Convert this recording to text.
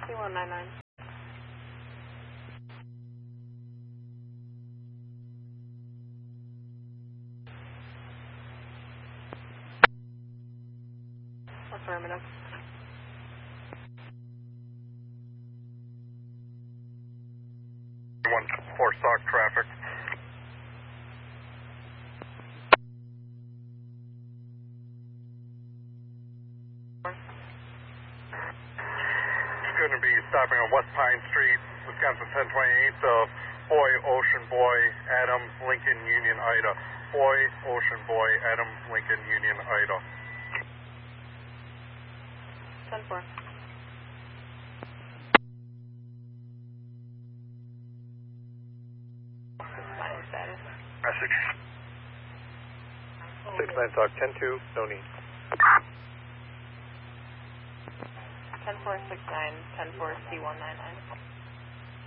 C199. Affirmative. One four stock traffic. It's going to be stopping on West Pine Street, Wisconsin 1028. Boy, Ocean Boy, Adam, Lincoln, Union, Ida. Boy, Ocean Boy, Adam, Lincoln, Union, Ida. 10-4. Final status. Message. 69 talk, 10-2, no need. 10-4, 6-9, 10-4, C199.